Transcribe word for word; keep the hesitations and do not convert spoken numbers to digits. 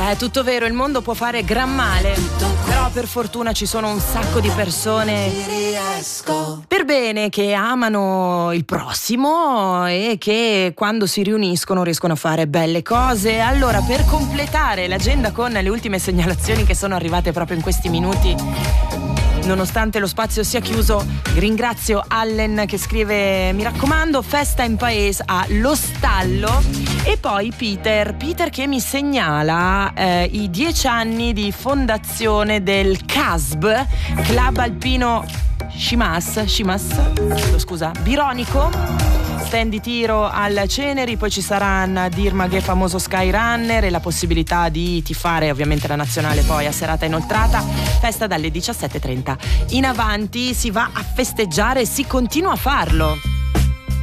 È tutto vero, il mondo può fare gran male, però per fortuna ci sono un sacco di persone per bene che amano il prossimo e che quando si riuniscono riescono a fare belle cose. Allora, per completare l'agenda con le ultime segnalazioni che sono arrivate proprio in questi minuti, nonostante lo spazio sia chiuso, ringrazio Allen che scrive: mi raccomando, festa in paese a Lo Stallo. E poi Peter Peter che mi segnala eh, i dieci anni di fondazione del C A S B, Club Alpino Scimas Scimas scusa Bironico, stand di tiro al Ceneri, poi ci saranno Dirmaghe, famoso Skyrunner, e la possibilità di tifare ovviamente la nazionale poi a serata inoltrata. Festa dalle diciassette e trenta in avanti, si va a festeggiare, si continua a farlo.